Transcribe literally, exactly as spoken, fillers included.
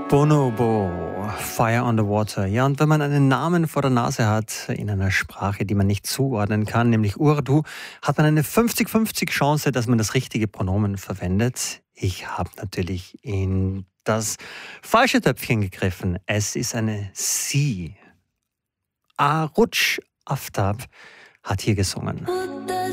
Bonobo, Fire on the Water. Ja, und wenn man einen Namen vor der Nase hat, in einer Sprache, die man nicht zuordnen kann, nämlich Urdu, hat man eine fünfzig fünfzig Chance, dass man das richtige Pronomen verwendet. Ich habe natürlich in das falsche Töpfchen gegriffen. Es ist eine Sie. Aruj Aftab hat hier gesungen.